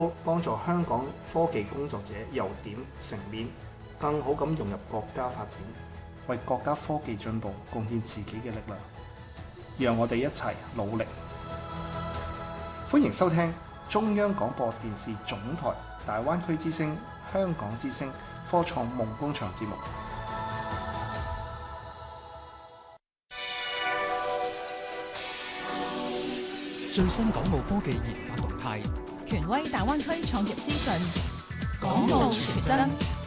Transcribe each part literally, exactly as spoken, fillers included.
幫助香港科技工作者由點成面，更好咁融入國家發展，為國家科技進步貢獻自己嘅力量。讓我哋一齊努力。歡迎收聽中央廣播電視總台大灣區之聲、香港之聲科創夢工場節目。 最新港澳科技研發動態， 權威大灣區創業資訊，港澳全真。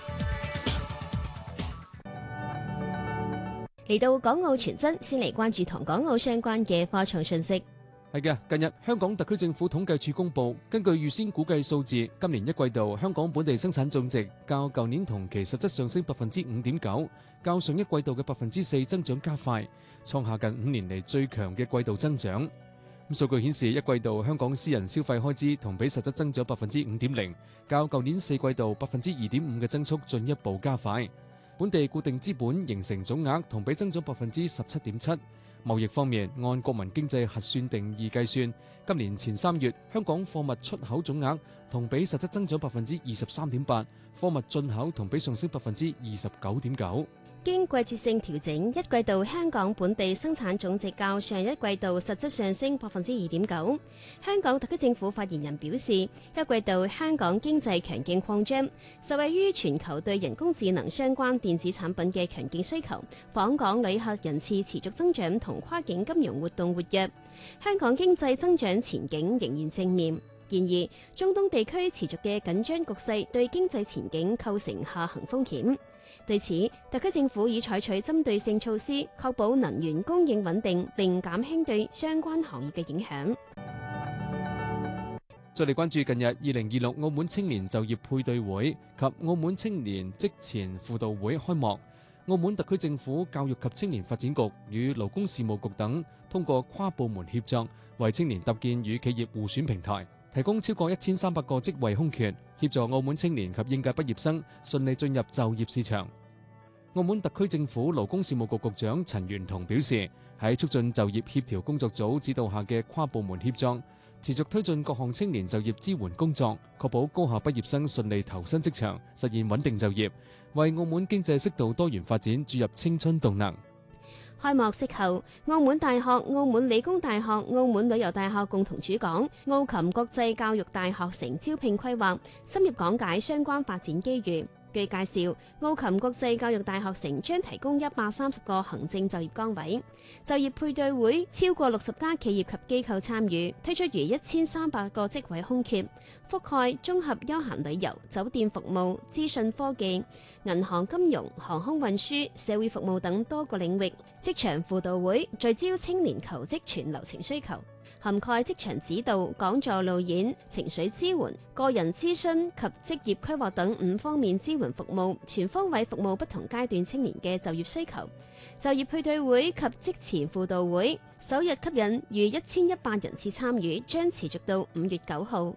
嚟到港澳全真，先嚟關注同港澳相關嘅科創信息。 係嘅，近日香港特區政府統計處公佈，根據預先估計數字，今年一季度香港本地生產總值較舊年同期實質上升百分之五點九，較上一季度嘅百分之四增長加快，創下近五年嚟最強嘅季度增長。咁數據顯示，一季度香港私人消費開支同比實質增長百分之五點零，較舊年四季度百分之二點五嘅增速進一步加快。本地固定資本形成總額同比增長百分之十七點七。貿易方面，按國民經濟核算定義計算，今年前三月香港貨物出口總額同比實質增長百分之二十三點八，貨物進口同比上升百分之二十九點九。 經季節性調整，一季度香港本地生產總值較上一季度實質上升百分之二點九。香港特區政府發言人表示，一季度香港經濟強勁擴張，受惠於全球對人工智能相關電子產品嘅強勁需求，訪港旅客人次持續增長同跨境金融活動活躍，香港經濟增長前景仍然正面。然而，中東地區持續嘅緊張局勢對經濟前景構成下行風險。對此，特區政府已採取針對性措施，確保能源供應穩定，並減輕對相關行業嘅影響。 再嚟關注近日二零二六澳門青年就業配對會及澳門青年職前輔導會開幕。澳門特區政府教育及青年發展局與勞工事務局等通過跨部門協作，為青年搭建與企業互選平台，提供超過一千三百個職位空缺，協助澳門青年及應屆畢業生順利進入就業市場。澳門特區政府勞工事務局局長陳元彤表示，喺促進就業協調工作組指導下嘅跨部門協作，持續推進各項青年就業支援工作，確保高校畢業生順利投身職場，實現穩定就業，為澳門經濟適度多元發展注入青春動能。 開幕式後，澳門大學、澳門理工大學、澳門旅遊大學共同主講澳琴國際教育大學城招聘規劃，深入講解相關發展機遇。據介紹，澳琴國際教育大學城將提供一百三十個行政就業崗位，就業配對會超過六十家企業及機構參與，推出逾一千三百個職位空缺，覆蓋綜合休閒旅遊、酒店服務、資訊科技、銀行金融、航空運輸、社會服務等多個領域。職場輔導會聚焦青年求職全流程需求，涵蓋職場指導、講座路演、情緒支援、個人諮詢及職業規劃等五方面支援服務，全方位服務不同階段青年嘅就業需求。就業配對會及職前輔導會首日吸引逾一千一百人次參與，將持續到五月九號。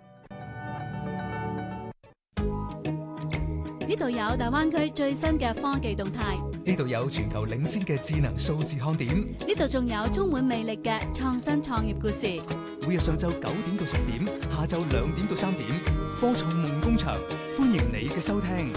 呢度有大灣區最新嘅科技動態， 呢度有全球領先嘅智能數字看點， 呢度仲有充滿魅力嘅創新創業故事。 每日上晝九點到十點，下晝兩點到三點，科創夢工場，歡迎你嘅收聽。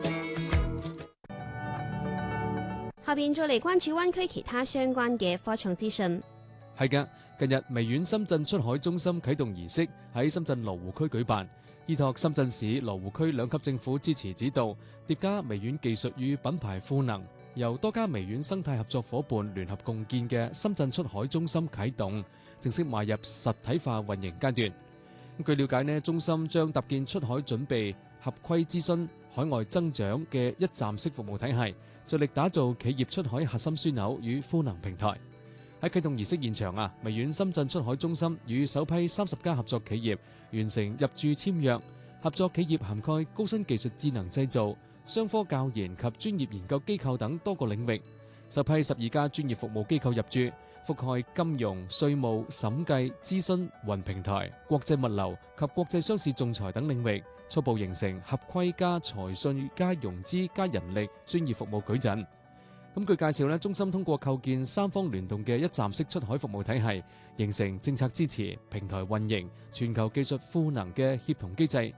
下邊再嚟關注灣區其他相關嘅科創資訊。 係嘅，近日微軟深圳出海中心啟動儀式喺深圳羅湖區舉辦，依託深圳市羅湖區兩級政府支持指導，疊加微軟技術與品牌賦能，由多家微軟生態合作夥伴聯合共建嘅深圳出海中心啟動，正式邁入實體化運營階段。據了解呢，中心將搭建出海準備、合規諮詢、海外增長嘅一站式服務體系，着力打造企業出海核心樞紐與賦能平台。喺啟動儀式現場啊，微軟深圳出海中心與首批三十家合作企業完成入駐簽約，合作企業涵蓋高新技術智能製造、商科教研及專業研究機構等多個領域。首批十二家專業服務機構入駐，覆蓋金融、稅務、審計、諮詢、雲平台、國際物流及國際商事仲裁等領域，初步形成合規加財稅加融資加人力專業服務矩陣。 咁據介紹咧，中心通過構建三方聯動嘅一站式出海服務體系，形成政策支持、平台運營、全球技術賦能嘅協同機制，